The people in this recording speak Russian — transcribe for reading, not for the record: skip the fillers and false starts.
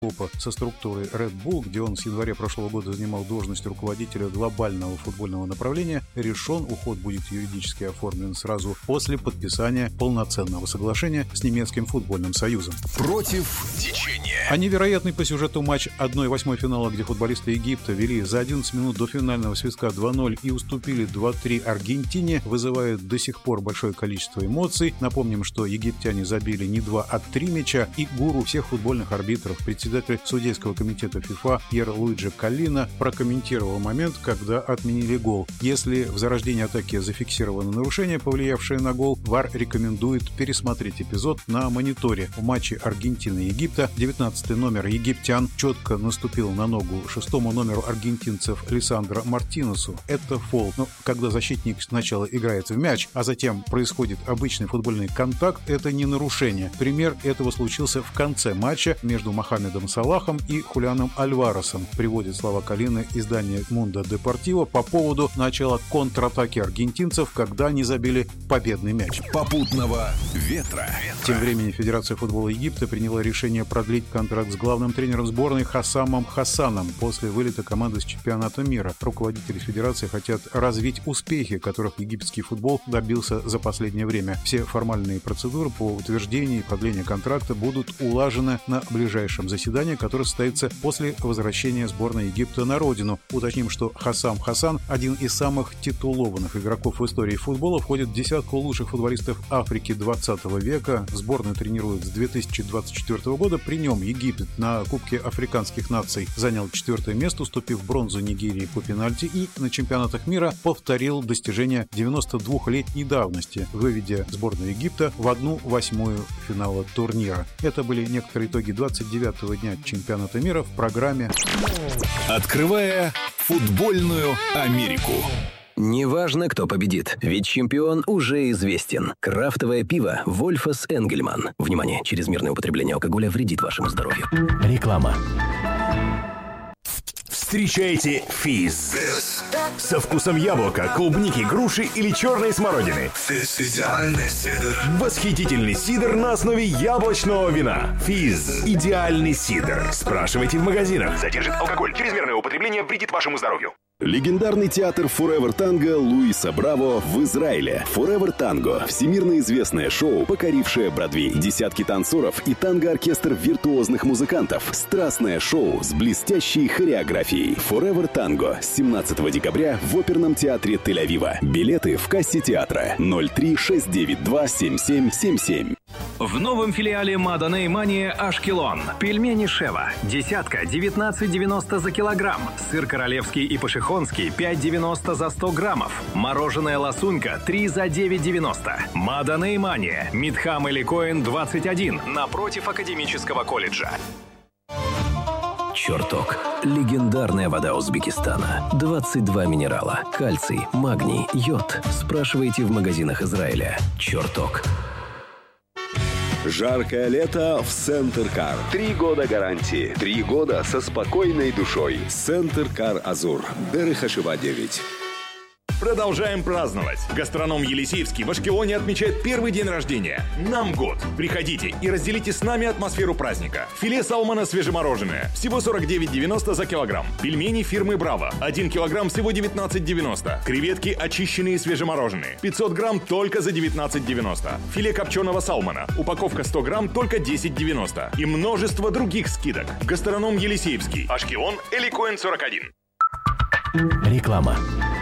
со структурой Red Bull, где он с января прошлого года занимал должность руководителя глобального футбольного направления, решен. Уход будет юридически оформлен сразу после подписания полноценного соглашения с немецким футбольным союзом. Против течения. А невероятный по сюжету матч 1/8 финала, где футболисты Египта вели за 11 минут до финального свистка 2-0 и уступили 2-3 Аргентине, вызывает до сих пор большое количество эмоций. Напомним, что египтяне забили не 2, а 3 мяча, и гуру всех футбольных арбитров, председатель судейского комитета ФИФА Пьер Луиджи Коллина прокомментировал момент, когда отменили гол. Если в зарождении атаки зафиксировано нарушение, повлиявшее на гол, ВАР рекомендует пересмотреть эпизод на мониторе. В матче Аргентины-Египта 19-й номер египтян четко наступил на ногу 6-му номеру аргентинцев Лисандро Мартинесу. Это фол. Но когда защитник сначала играет в мяч, а затем происходит обычный футбольный контакт, это не нарушение. Пример этого случился в конце матча между Мохаммедом Салахом и Хулианом Альваресом, приводит слова Коллины издание Mundo Deportivo по поводу начала контратаки аргентинцев, когда они забили победный мяч. Попутного ветра. Тем временем Федерация футбола Египта приняла решение продлить контракт с главным тренером сборной Хасамом Хасаном после вылета команды с чемпионата мира. Руководители Федерации хотят развить успехи, которых египетский футбол добился за последнее время. Все формальные процедуры по утверждению и продлению контракта будут улажены на ближайшем заседании, которое состоится после возвращения сборной Египта на родину. Уточним, что Хасам Хасан, один из самых титулованных игроков в истории футбола, входит в десятку лучших футболистов Африки 20 века. Сборную тренирует с 2024 года. При нем Египет на Кубке африканских наций занял 4-е место, уступив бронзу Нигерии по пенальти, и на чемпионатах мира повторил достижения 92-летней давности, выведя сборную Египта в 1/8 финала турнира. Это были некоторые итоги 29-го дня чемпионата мира в программе «Открывая футбольную Америку». Неважно, кто победит, ведь чемпион уже известен. Крафтовое пиво «Вольфас Энгельман». Внимание, чрезмерное употребление алкоголя вредит вашему здоровью. Реклама. Встречайте физз. Со вкусом яблока, клубники, груши или черной смородины. Восхитительный сидр на основе яблочного вина. Физз. Идеальный сидр. Спрашивайте в магазинах. Содержит алкоголь. Чрезмерное употребление вредит вашему здоровью. Легендарный театр Forever Tango Луиса Браво в Израиле. Forever Tango – всемирно известное шоу, покорившее Бродвей. Десятки танцоров и танго-оркестр виртуозных музыкантов. Страстное шоу с блестящей хореографией. Forever Tango с 17 декабря в оперном театре Тель-Авива. Билеты в кассе театра 03-692-7777. В новом филиале Маданей Мания Ашкелон. Пельмени Шева. Десятка 19,90 за килограмм. Сыр королевский и пашихонский 5,90 за 100 граммов. Мороженое ласунька 3 за 9,90. Маданей Мания. Мидхам Эликоин 21. Напротив Академического колледжа. Черток. Легендарная вода Узбекистана. 22 минерала. Кальций, магний, йод. Спрашивайте в магазинах Израиля. Черток. Жаркое лето в Центр Кар. 3 года гарантии. 3 года со спокойной душой. Центр Кар Азур. Дерехашева 9. Продолжаем праздновать. Гастроном Елисеевский в Ашкелоне отмечает первый день рождения. Нам год. Приходите и разделите с нами атмосферу праздника. Филе салмона свежемороженое. Всего 49,90 за килограмм. Пельмени фирмы Браво. 1 килограмм всего 19,90. Креветки очищенные и свежемороженые. 500 грамм только за 19,90. Филе копченого салмона. Упаковка 100 грамм только 10,90. И множество других скидок. Гастроном Елисеевский. Ашкелон, Эликоин 41. Реклама.